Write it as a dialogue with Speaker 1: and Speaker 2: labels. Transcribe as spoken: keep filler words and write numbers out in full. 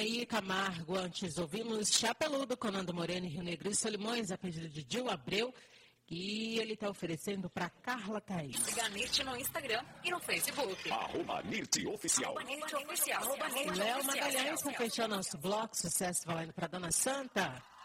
Speaker 1: aí, Camargo, antes ouvimos Chapeludo com Nando Moreno e Rio Negro e Solimões, a pedido de Gil Abreu, e ele está oferecendo para Carla Thaís.
Speaker 2: Siga a Nirte no Instagram e no Facebook.
Speaker 3: Arroba Nirte Oficial.
Speaker 2: Arroba Nirte Oficial. Arroba Nirte
Speaker 1: Léo
Speaker 2: Oficial.
Speaker 1: Magalhães, para fechar nosso bloco, sucesso valendo para Dona Santa.